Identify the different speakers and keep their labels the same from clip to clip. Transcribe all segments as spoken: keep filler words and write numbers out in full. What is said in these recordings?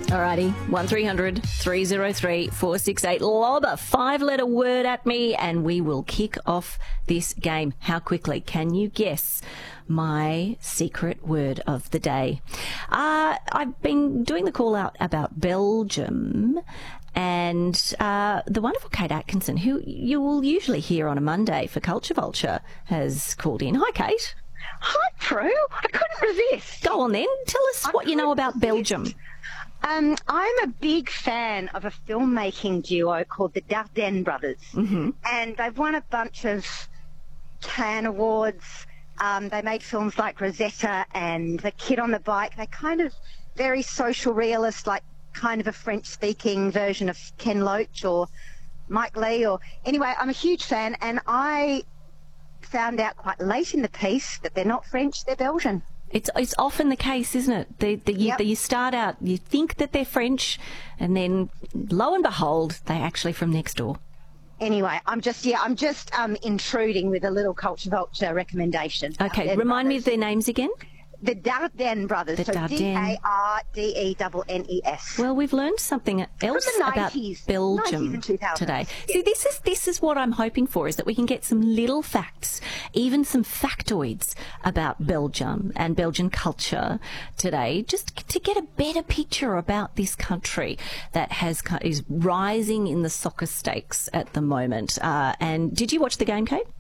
Speaker 1: Alrighty, one three hundred three oh three four six eight. Lob a five-letter word at me and we will kick off this game. How quickly can you guess my secret word of the day? Uh, I've been doing the call out about Belgium, and uh, the wonderful Kate Atkinson, who you will usually hear on a Monday for Culture Vulture, has called in. Hi, Kate.
Speaker 2: Hi, Prue. I couldn't resist.
Speaker 1: Go on then. Tell us
Speaker 2: I
Speaker 1: what you know about
Speaker 2: resist.
Speaker 1: Belgium.
Speaker 2: Um, I'm a big fan of a filmmaking duo called the Dardenne Brothers,
Speaker 1: Mm-hmm.
Speaker 2: and they've won a bunch of Cannes Awards. Um, they made films like Rosetta and The Kid on the Bike. They're kind of very social realist, like kind of a French-speaking version of Ken Loach or Mike Leigh. Or anyway, I'm a huge fan, and I found out quite late in the piece that they're not French, they're Belgian.
Speaker 1: It's it's often the case, isn't it? The, the, you,
Speaker 2: Yep.
Speaker 1: the, you start out, you think that they're French, and then lo and behold, they're actually from next door.
Speaker 2: Anyway, I'm just, yeah, I'm just um, intruding with a little Culture Vulture recommendation.
Speaker 1: Okay,
Speaker 2: Dardenne
Speaker 1: remind me
Speaker 2: Brothers.
Speaker 1: of their names again.
Speaker 2: The Dardenne Brothers.
Speaker 1: The
Speaker 2: so
Speaker 1: Dardenne.
Speaker 2: D A R D E N N E S.
Speaker 1: Well, we've learned something else
Speaker 2: the
Speaker 1: about
Speaker 2: nineties,
Speaker 1: Belgium
Speaker 2: nineties and two thousands.
Speaker 1: today. See, this is this is what I'm hoping for, is that we can get some little facts, even some factoids about Belgium and Belgian culture today, just to get a better picture about this country that has is rising in the soccer stakes at the moment. Uh, and did you watch the game, Kate?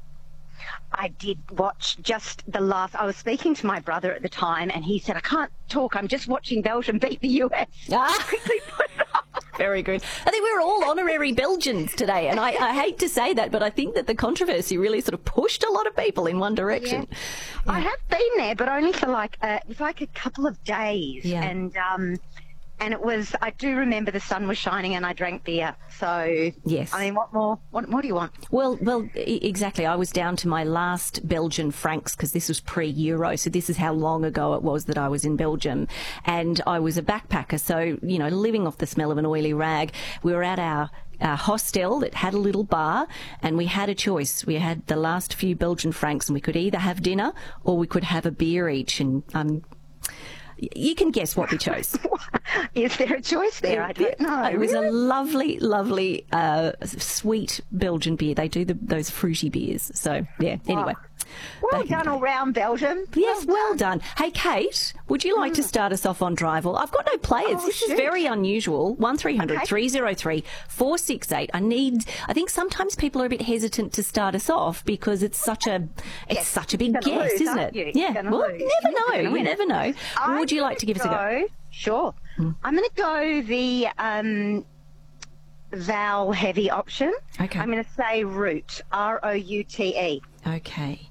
Speaker 2: I did watch just the last. I was speaking to my brother at the time, and he said, "I can't talk. I'm just watching Belgium beat the U S."
Speaker 1: Ah.
Speaker 2: Quickly put it up.
Speaker 1: Very good. I think we're all honorary Belgians today, and I, I hate to say that, but I think that the controversy really sort of pushed a lot of people in one direction.
Speaker 2: I have been there, but only for like uh, it was like a couple of days,
Speaker 1: Yeah.
Speaker 2: and um, and it was. I do remember the sun was shining, and I drank beer. So
Speaker 1: Yes.
Speaker 2: I mean, what more? What more do you want?
Speaker 1: Well, well, e- exactly. I was down to my last Belgian francs because this was pre-Euro, so this is how long ago it was that I was in Belgium, and I was a backpacker, so you know, living off the smell of an oily rag. We were at our uh, hostel that had a little bar, and we had a choice. We had the last few Belgian francs, and we could either have dinner or we could have a beer each, and um. You can guess what we chose.
Speaker 2: Is there a choice there? I don't know.
Speaker 1: It was
Speaker 2: Really?
Speaker 1: a lovely, lovely, uh, sweet Belgian beer. They do the, those fruity beers. So, yeah, anyway.
Speaker 2: Well
Speaker 1: back in
Speaker 2: done
Speaker 1: the
Speaker 2: all round, Belgium.
Speaker 1: Yes, well done. Hey, Kate, would you like to start us off on Drival? I've got no players.
Speaker 2: Oh,
Speaker 1: this is
Speaker 2: shoot.
Speaker 1: very unusual. one three hundred three oh three four six eight. I need, I think sometimes people are a bit hesitant to start us off because it's such a, it's
Speaker 2: Yes,
Speaker 1: such a big
Speaker 2: you're gonna
Speaker 1: guess,
Speaker 2: lose,
Speaker 1: isn't
Speaker 2: aren't
Speaker 1: it?
Speaker 2: you?
Speaker 1: Yeah.
Speaker 2: You're gonna
Speaker 1: Well,
Speaker 2: lose.
Speaker 1: you
Speaker 2: You're
Speaker 1: never know.
Speaker 2: gonna
Speaker 1: You
Speaker 2: win.
Speaker 1: never know.
Speaker 2: I'm
Speaker 1: Would you like to give us a go?
Speaker 2: Sure. I'm going to go the um, vowel heavy option.
Speaker 1: Okay.
Speaker 2: I'm going to say route, R O U T E.
Speaker 1: Okay.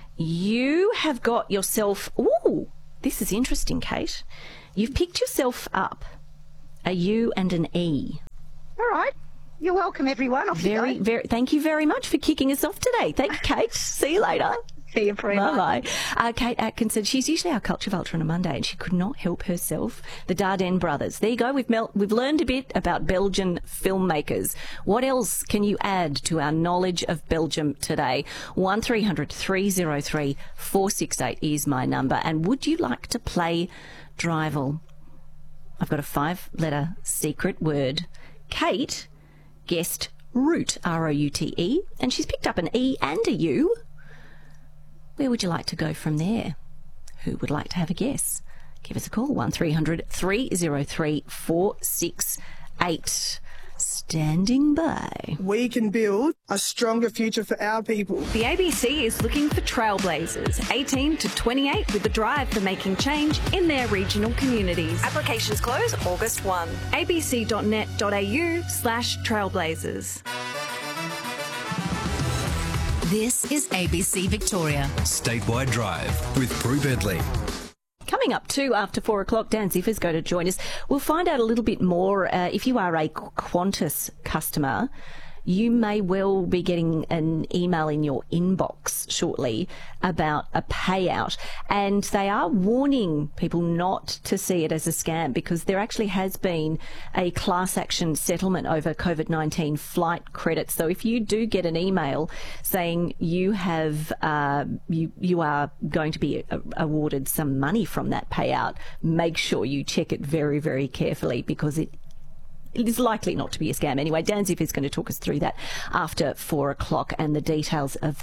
Speaker 1: You have got yourself... Ooh, this is interesting, Kate. You've picked yourself up a U and an E.
Speaker 2: All right. You're welcome, everyone. Off
Speaker 1: Very,
Speaker 2: you go.
Speaker 1: very. Thank you very much for kicking us off today. Thank you, Kate. See you later.
Speaker 2: See you, Prue.
Speaker 1: Bye-bye. Uh, Kate Atkinson, she's usually our Culture Vulture on a Monday, and she could not help herself. The Dardenne Brothers. There you go. We've, mel- we've learned a bit about Belgian filmmakers. What else can you add to our knowledge of Belgium today? one three hundred three oh three four six eight is my number. And would you like to play Drival? I've got a five-letter secret word. Kate guessed route, R O U T E, and she's picked up an E and a U. Where would you like to go from there? Who would like to have a guess? Give us a call, one three hundred three oh three four six eight. Standing by.
Speaker 3: We can build a stronger future for our people.
Speaker 4: The A B C is looking for trailblazers, eighteen to twenty-eight, with the drive for making change in their regional communities. Applications close August first. abc.net.au slash trailblazers.
Speaker 5: This is A B C Victoria.
Speaker 6: Statewide Drive with Prue Bedley.
Speaker 1: Coming up too after four o'clock, Dan Ziffer's going to join us. We'll find out a little bit more uh, if you are a Qantas customer. you may well be getting an email in your inbox shortly about a payout. And they are warning people not to see it as a scam, because there actually has been a class action settlement over COVID nineteen flight credits. So if you do get an email saying you have uh, you you are going to be a- awarded some money from that payout, make sure you check it very, very carefully, because it It is likely not to be a scam anyway. Dan Ziff is going to talk us through that after four o'clock and the details of